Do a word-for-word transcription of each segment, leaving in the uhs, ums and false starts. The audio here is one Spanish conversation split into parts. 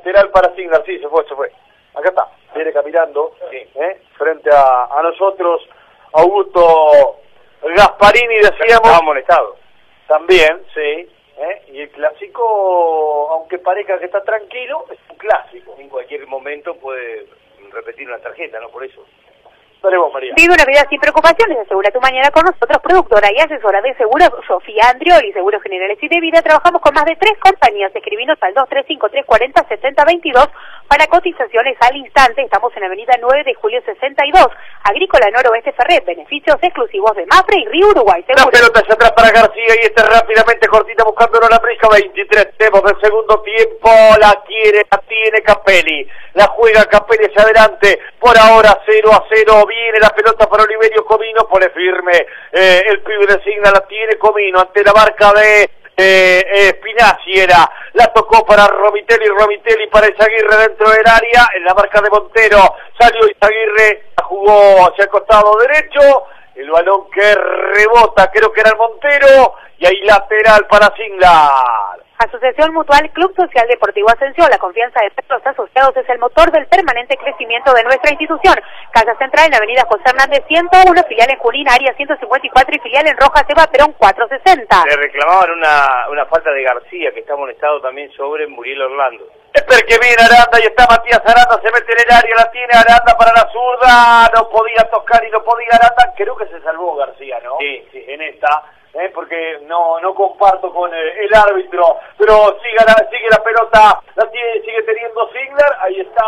lateral para Signar, sí, se fue, se fue. Acá está, viene caminando, sí. ¿eh? Frente a, a nosotros, Augusto Gasparini, decíamos. Estaba molestado. También, sí. ¿eh? Y el clásico, aunque parezca que está tranquilo, es un clásico. En cualquier momento puede repetir una tarjeta, ¿no? Por eso. Esperemos, María. Vive una vida sin preocupaciones, asegura tu mañana con nosotros, productora y asesora de seguros Sofía Andrioli, Seguros Generales y de Vida. Trabajamos con más de tres compañías. Escribinos al dos tres cinco tres cuatro cero siete cero dos dos para cotizaciones al instante. Estamos en avenida nueve de julio sesenta y dos, Agrícola Noroeste Ferret, beneficios exclusivos de Mapfre y Río Uruguay. La pelota hacia atrás para García y este rápidamente cortita buscándolo la brisca. veintitrés tenemos del segundo tiempo, la quiere, la tiene Capelli, la juega Capelli hacia adelante, por ahora cero a cero. Viene la pelota para Oliverio Comino, pone firme eh, el pibe de Signa, la tiene Comino ante la marca de eh, eh, Spinazzi, era, la tocó para Romitelli, Romitelli para Izaguirre dentro del área, en la marca de Montero, salió Izaguirre, la jugó hacia el costado derecho, el balón que rebota, creo que era el Montero, y ahí lateral para Signar. Asociación Mutual Club Social Deportivo Ascensión, la confianza de nuestros asociados es el motor del permanente crecimiento de nuestra institución. Casa Central en Avenida José Hernández ciento uno, filial en Junín, área ciento cincuenta y cuatro y filial en Rojas Eva Perón cuatrocientos sesenta. Le reclamaban una, una falta de García, que está amonestado también sobre Muriel Orlando. Espera que viene Aranda y está Matías Aranda, se mete en el área, la tiene Aranda para la zurda, no podía tocar y no podía Aranda, creo que se salvó García, ¿no? Sí, sí. En esta. Eh, porque no no comparto con el, el árbitro, pero sigue la, sigue la pelota, la tiene, sigue teniendo Signar, ahí está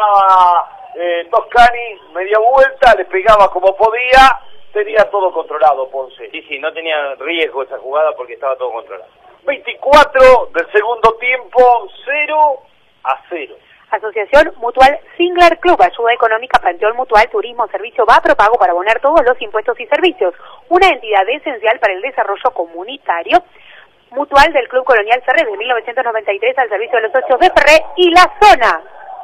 eh, Toscani, media vuelta, le pegaba como podía, tenía todo controlado Ponce. Sí, sí, no tenía riesgo esa jugada porque estaba todo controlado. veinticuatro del segundo tiempo, cero a cero. Asociación Mutual Signar Club, ayuda económica, Panteón Mutual, turismo, servicio, va a propago para abonar todos los impuestos y servicios. Una entidad esencial para el desarrollo comunitario. Mutual del Club Colonial Ferret de mil novecientos noventa y tres al servicio de los socios de Ferret y la zona.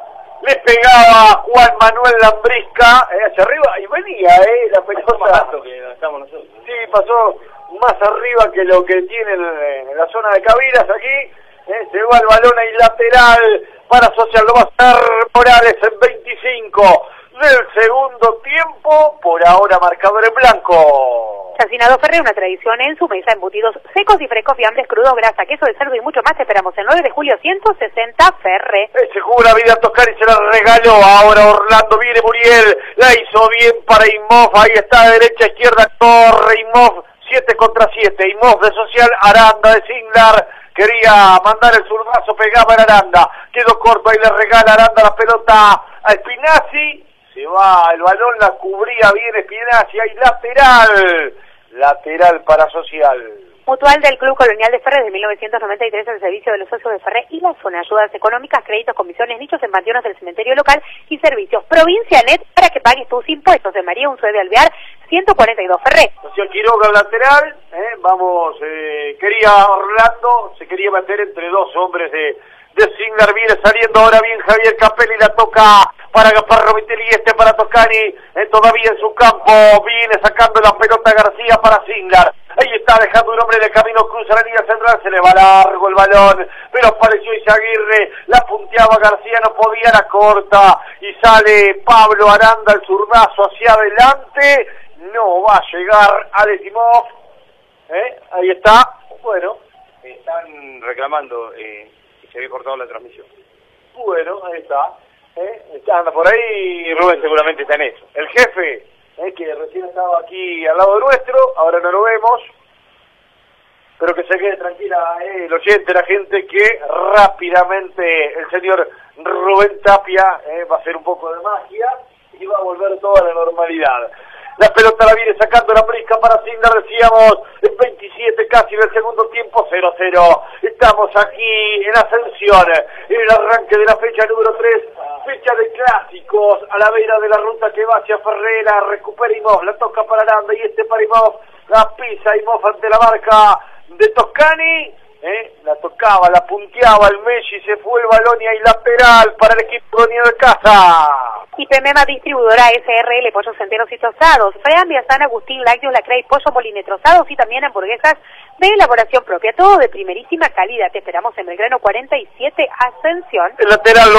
Le pegaba Juan Manuel Lambrisca, eh, hacia arriba, y venía, eh, la pelota. Más alto que estamos nosotros. Sí, pasó más arriba que lo que tiene en, en la zona de Cabiras aquí. Eh, se va el balón ahí lateral para Social, lo va a hacer Morales en veinticinco del segundo tiempo, por ahora marcador en blanco. Chacinado Ferre, una tradición en su mesa, embutidos secos y frescos, fiambres, crudos, grasa, queso de cerdo y mucho más. Esperamos el nueve de julio ciento sesenta Ferre. Eh, se jugó la vida a tocar y se la regaló, ahora Orlando, viene Muriel, la hizo bien para Imhoff, ahí está, derecha, izquierda, corre Imhoff, siete contra siete, Imhoff de Social, Aranda de Signar, quería mandar el zurdazo, pegaba en Aranda, quedó corto, ahí le regala Aranda la pelota a Spinazzi, se va el balón, la cubría bien Spinazzi, ahí lateral, lateral para Social. Mutual del Club Colonial de Ferre de mil novecientos noventa y tres al servicio de los socios de Ferre y la zona, ayudas económicas, créditos, comisiones, nichos en panteones del cementerio local y servicios. Provincia Net para que pagues tus impuestos. De María Unzué de Alvear, ciento cuarenta y dos Ferre. Social Quiroga lateral, eh, vamos, eh, quería Orlando, se quería meter entre dos hombres de, de Signar, viene saliendo ahora bien Javier Capelli, la toca para para Romitelli y este para Toscani, eh, todavía en su campo, viene sacando la pelota García para Signar. Ahí está dejando un hombre de camino, cruza la línea central, se le va largo el balón, pero apareció Izaguirre, la punteaba García, no podía, la corta, y sale Pablo Aranda, el zurdazo hacia adelante, no va a llegar Alex Imhoff, ¿eh? Ahí está, bueno. Están reclamando eh, que se había cortado la transmisión. Bueno, ahí está, ¿eh? Anda por ahí, Y Rubén seguramente está en eso. el jefe, eh, que recién estaba aquí al lado nuestro, ahora no lo vemos, pero que se quede tranquila eh, el oyente, la gente, que rápidamente el señor Rubén Tapia eh, va a hacer un poco de magia y va a volver toda la normalidad. La pelota la viene sacando la brisca para Signar, decíamos, en veintisiete casi del segundo tiempo, cero a cero. Estamos aquí en Ascensión, en el arranque de la fecha número tres, fecha de clásicos, a la vera de la ruta que va hacia Ferrera, recupera Imhoff, la toca para Aranda y este para Imhoff, la pisa Imhoff ante la marca de Toscani, eh, la tocaba, la punteaba el Messi, se fue el balón y hay lateral para el equipo de de casa. Y Pemema Distribuidora S R L, pollos enteros y tostados, Freambia San Agustín, lácteos, lacray, pollo moline trozados y también hamburguesas de elaboración propia, todo de primerísima calidad. Te esperamos en Belgrano cuarenta y siete Ascensión. El lateral